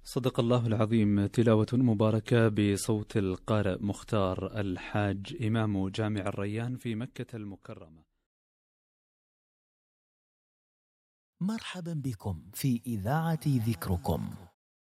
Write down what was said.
صدق الله العظيم. تلاوة مباركة بصوت القارئ مختار الحاج إمام جامع الريان في مكة المكرمة. مرحبا بكم في إذاعة ذكركم.